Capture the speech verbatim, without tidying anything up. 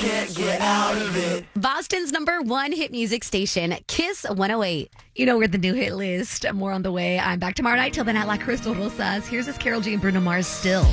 can't get out of it. Boston's number one hit music station, Kiss one oh eight. You know, we're the new hit list. More on the way. I'm back tomorrow night. Till then, at La Crystal Rosas. Here's this Carol G and Bruno Mars still.